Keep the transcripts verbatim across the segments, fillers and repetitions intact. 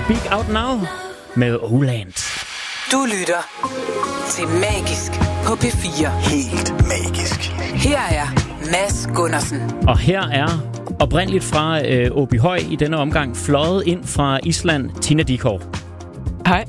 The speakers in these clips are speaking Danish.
Speak Out Now med Oland. Du lytter til Magisk på P fire. Helt magisk. Her er Mads Gundersen. Og her er oprindeligt fra øh, Åbyhøj i denne omgang fløjet ind fra Island, Tina Dickow. Hej.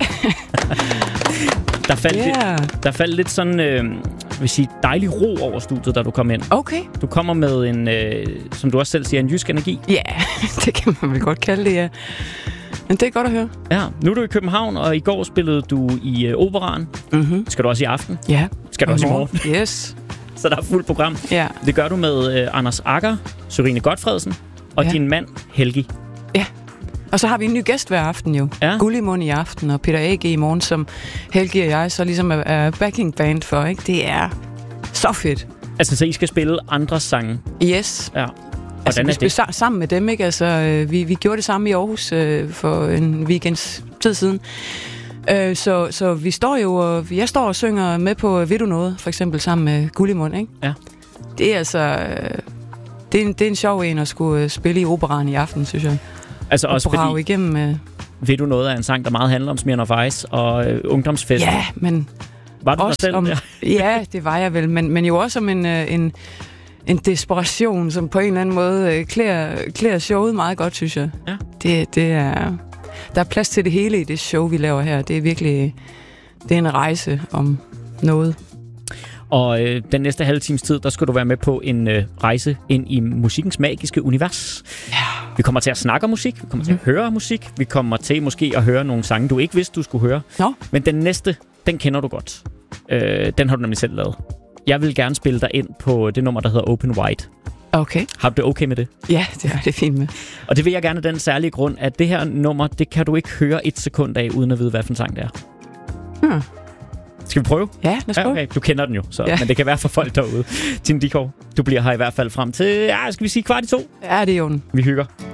Der faldt, Yeah. lidt, der faldt lidt sådan, øh, vil sige, dejlig ro over studiet, da du kom ind. Okay. Du kommer med en, øh, som du også selv siger, en jysk energi. Ja, yeah, det kan man vel godt kalde det, ja. Men det er godt at høre. Ja, nu er du i København, og i går spillede du i øh, Operaen. Mm-hmm. Skal du også i aften? Ja. Skal du også i morgen? Yes. Så der er fuldt program. Ja. Det gør du med øh, Anders Agger, Sørine Gotfredsen og Ja. din mand, Helgi. Ja. Og så har vi en ny gæst hver aften jo. Ja. Gullimund i aften og Peter A G i morgen, som Helgi og jeg så ligesom er, er backing band for, ikke? Det er så fedt. Altså, så I skal spille andres sange? Yes. Ja. Altså, Hvordan vi er det? spiller sammen med dem, ikke? Altså, øh, vi, vi gjorde det samme i Aarhus øh, for en weekends tid siden. Øh, så, så vi står jo, og jeg står og synger med på Ved du noget, for eksempel sammen med Gullimund, ikke? Ja. Det er altså... Øh, det, er en, det er en sjov en at skulle øh, spille i Operaen i aften, synes jeg. Altså også og brage fordi, igennem... Øh, ved du noget af en sang, der meget handler om Smirnoff Ice og øh, ungdomsfest? ja, men... Var du der også selv? om, Ja. ja, det var jeg vel, men, men jo også om en, øh, en, en desperation, som på en eller anden måde øh, klæder, klæder showet meget godt, synes jeg. Ja. Det, det er, der er plads til det hele i det show, vi laver her. Det er virkelig det er en rejse om noget. Og øh, den næste halve times tid, der skal du være med på en øh, rejse ind i musikkens magiske univers. Ja. Vi kommer til at snakke om musik, vi kommer til at høre musik, vi kommer til måske at høre nogle sange, du ikke vidste, du skulle høre. Nå. Men den næste, den kender du godt. Øh, den har du nemlig selv lavet. Jeg vil gerne spille dig ind på det nummer, der hedder Open Wide. Okay. Har du det okay med det? Ja, det er det fint med. Og det vil jeg gerne af den særlige grund, at det her nummer, det kan du ikke høre et sekund af, uden at vide, hvad for en sang det er. Hmm. Skal vi prøve? Ja, lad os prøve. Ja, okay. Du kender den jo, så. Ja. Men det kan være for folk derude. Tina Dickow, du bliver her i hvert fald frem til, ja, skal vi sige kvart i to? Ja, det er jo den. Vi hygger.